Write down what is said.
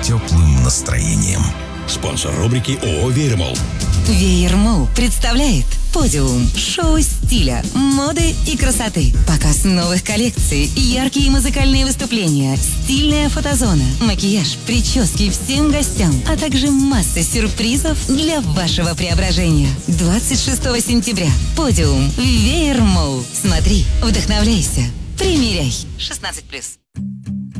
теплым настроением. Спонсор рубрики ООО «Веермол». Веермол представляет подиум, шоу стиля, моды и красоты, показ новых коллекций, яркие музыкальные выступления, стильная фотозона, макияж, прически всем гостям, а также масса сюрпризов для вашего преображения. 26 сентября. Подиум. Веермол. Смотри, вдохновляйся, примеряй. 16+.